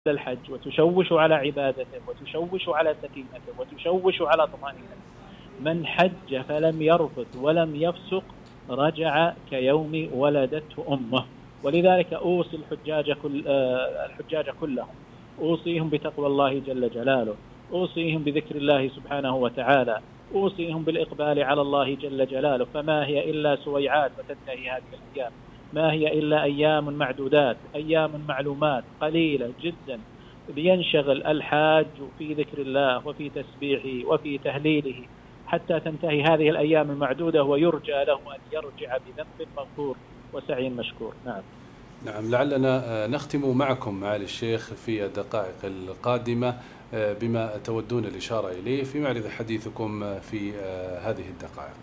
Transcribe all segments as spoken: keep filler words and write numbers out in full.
الحج وتشوش على عبادته وتشوش على سكينته وتشوش على طمأنينته. من حج فلم يرفث ولم يفسق رجع كيوم ولدته أمه. ولذلك أوصي الحجاج كل الحجاج كلهم، أوصيهم بتقوى الله جل جلاله، أوصيهم بذكر الله سبحانه وتعالى، أوصيهم بالإقبال على الله جل جلاله. فما هي إلا سويعات وتنتهي هذه الأيام، ما هي إلا أيام معدودات، أيام معلومات قليلة جدا لينشغل الحاج في ذكر الله وفي تسبيحه وفي تهليله حتى تنتهي هذه الأيام المعدودة ويرجى له أن يرجع بذنب مغفور وسعي مشكور. نعم. نعم، لعلنا نختم معكم معالي الشيخ في الدقائق القادمة بما تودون الإشارة إليه في معرض حديثكم في هذه الدقائق.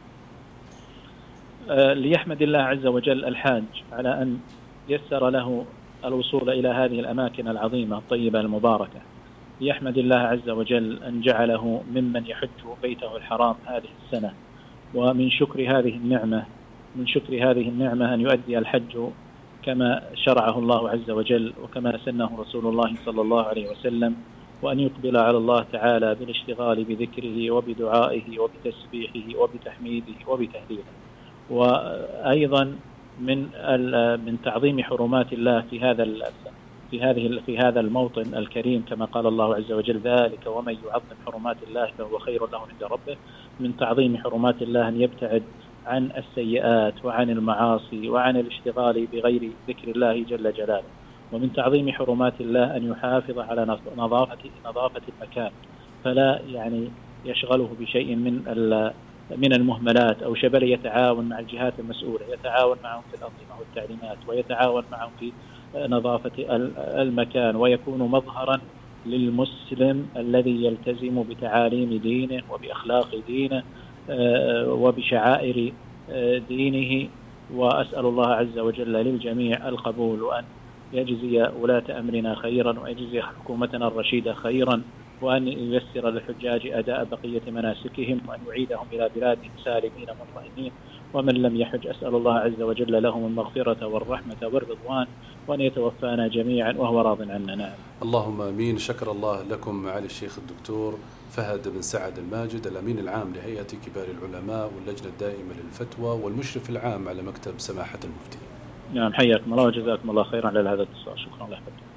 ليحمد الله عز وجل الحاج على أن يسر له الوصول إلى هذه الأماكن العظيمة الطيبة المباركة. ليحمد الله عز وجل أن جعله ممن يحج بيته الحرام هذه السنة. ومن شكر هذه النعمة من شكر هذه النعمة أن يؤدي الحج كما شرعه الله عز وجل وكما سنه رسول الله صلى الله عليه وسلم، وأن يقبل على الله تعالى بالاشتغال بذكره وبدعائه وبتسبيحه وبتحميده وبتهليله. وأيضا من من تعظيم حرمات الله في هذا في هذه في هذا الموطن الكريم كما قال الله عز وجل: ذلك ومن يعظم حرمات الله فهو خير له عند ربه. من تعظيم حرمات الله أن يبتعد عن السيئات وعن المعاصي وعن الاشتغال بغير ذكر الله جل جلاله. ومن تعظيم حرمات الله أن يحافظ على نظافة نظافة المكان، فلا يعني يشغله بشيء من من المهملات أو شبه. يتعاون مع الجهات المسؤولة، يتعاون معهم في الأنظمة والتعليمات، ويتعاون معهم في نظافة المكان، ويكون مظهرا للمسلم الذي يلتزم بتعاليم دينه وبأخلاق دينه وبشعائر دينه. وأسأل الله عز وجل للجميع القبول، وأن يجزي ولاة أمرنا خيرا، ويجزي حكومتنا الرشيدة خيرا، وأن ييسر للحجاج أداء بقية مناسكهم، وأن يعيدهم إلى بلادهم سالمين مطمئنين. ومن لم يحج أسأل الله عز وجل لهم المغفرة والرحمة والرضوان، وأن يتوفانا جميعا وهو راض عنا. نعم. اللهم آمين. شكر الله لكم معالي الشيخ الدكتور فهد بن سعد الماجد، الأمين العام لهيئة كبار العلماء واللجنة الدائمة للفتوى والمشرف العام على مكتب سماحة المفتي. نعم، حياكم الله وجزاكم الله خيرا على هذا الاتصال. شكرا لكم.